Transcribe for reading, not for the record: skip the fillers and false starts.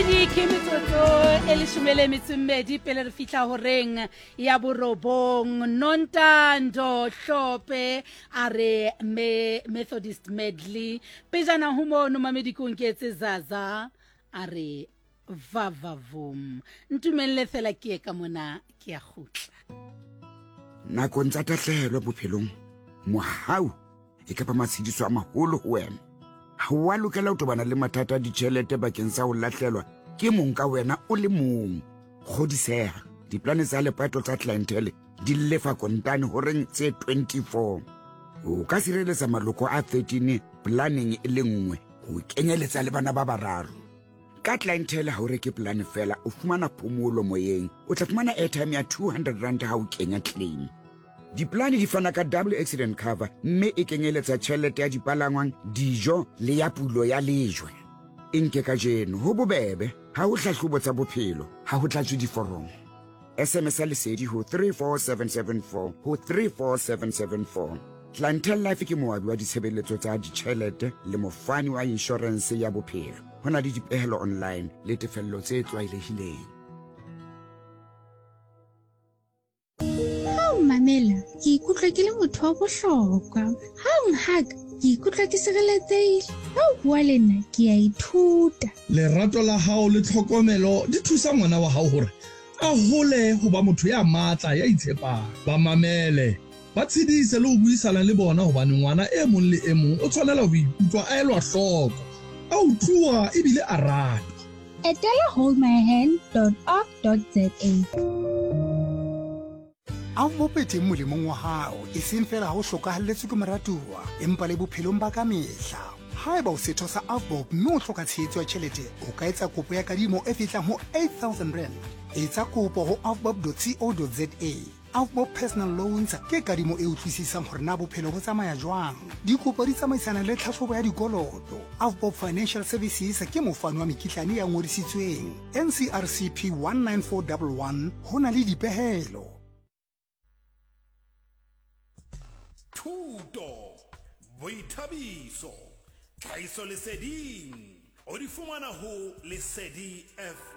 ke metsotso e leshomele metsommedi pele re fihla horeng ya borobong. Nontando Hlope a re Methodist medley pejana humono mamedikong ke etse Zaza a re vavavum. Ntumelle fela ke ka mona ke a khutla nakong tsa tahlehelo bophelong mohau e ka ba matshidiso a maholo ho wena. Ha wa lokela ho tobana le mathata a ditjhelete bakeng sa ho lahlelwa ke mong ka wena o le mong. Kgodiseha diplane tsa lepato tsa clientele di lefa kontane horeng tse 24. O ka sireletsa maloko a 13 planning e le nngwe ho kenyeletsa le bana ba bararo. Ka clientele ha o reke plan fela o fumana phomolo moyeng, o tla fumana airtime ya 200 rand ha o kenya claim. Diplane di fana ka double accident cover mme e kenyeletsa tjhelete ya dipalangwang, dijo le ya pulo ya lejwe. Nke ka jeno ho bobebe ha ho hlahlobo tsa bophelo ha ho tlatswe diforomo. SMS lesedi ho 34774 ho 34774. Clientele Life ke moabi wa ditshebeletso tsa ditjhelete le mofani wa insurance ya bophelo. Hona le dipehelo online le tefello tse tlwaelehileng. Mamela, ke ikutlwa ke le motho wa bohlokwa. Ha o nhaka, ke ikutlwa ke sireletsehile. Ha o bua le nna, ke a ithuta. Lerato la hao le tlhokomelo di thusa ngwana wa hao hore a hole ho ba motho ya matla ya itshepang. Ba mamele, ba tshedise le ho buisana le bona hobane ngwana e mong le e mong o tshwanela ho ikutlwa a elwa hloko, a utluwa ebile a ratwa. Etela holdmyhand.org.za. A bopete molemong wa hao e seng fela ha o hlokahalletswe ke moratuwa empa le bophelong ba ka mehla. Haeba o setho sa Avbob mme o hloka tshehetso ya tjhelete, o ka etsa kopo ya kadimo e fihlang ho 8,000 rand. Etsa kopo ho avbob.co.za. Avbob Personal Loans ke kadimo e utlwisisang hore na bophelo bo tsamaya jwang. Dikopo di tsamaisana le tlhahlobo ya dikoloto. Avbob Financial Services ke mofani wa mekitlane ya ngodisitsweng NCRCP 19411. Hona le dipehelo. Thuto, boithabiso, tlhahiso leseding, o di fumana ho Lesedi FM.